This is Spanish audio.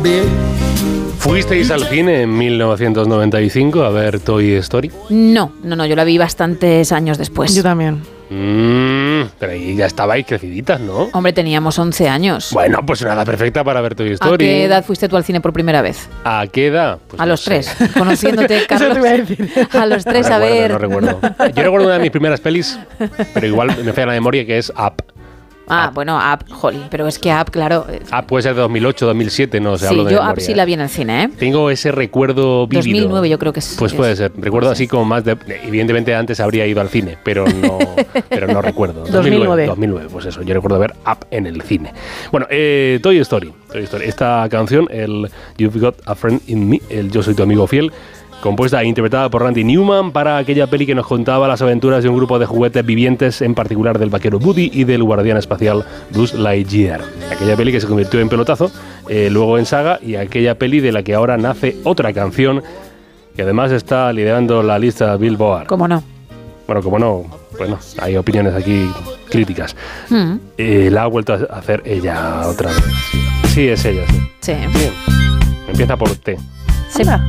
¿Fuisteis al cine en 1995 a ver Toy Story? No, yo la vi bastantes años después. Yo también. Pero ahí ya estabais creciditas, ¿no? Hombre, teníamos 11 años. Bueno, pues una edad perfecta para ver Toy Story. ¿A qué edad fuiste tú al cine por primera vez? ¿A qué edad? Pues a los 3, conociéndote, Carlos. Eso te iba a decir. A los 3, a ver. No recuerdo. Yo recuerdo una de mis primeras pelis, pero igual me falla la memoria, que es Up. Bueno, Up, jolín, pero es que Up, claro. Up puede ser de 2008, 2007, no sé. Sí, hablo de yo memoria. Up sí la vi en el cine, ¿eh? Tengo ese recuerdo vívido. 2009 yo creo que es. Pues puede ser. Recuerdo así como más de... Evidentemente antes habría ido al cine, pero no recuerdo. 2009, pues eso. Yo recuerdo ver Up en el cine. Bueno, Toy Story. Esta canción, el You've Got a Friend in Me, el Yo Soy Tu Amigo Fiel, compuesta e interpretada por Randy Newman para aquella peli que nos contaba las aventuras de un grupo de juguetes vivientes, en particular del vaquero Woody y del guardián espacial Buzz Lightyear. Aquella peli que se convirtió en pelotazo, luego en saga, y aquella peli de la que ahora nace otra canción que además está liderando la lista Billboard. ¿Cómo no? Bueno, como no, bueno, hay opiniones aquí críticas. La ha vuelto a hacer ella otra vez. Sí, es ella. Sí. Bien. Empieza por T. Sí.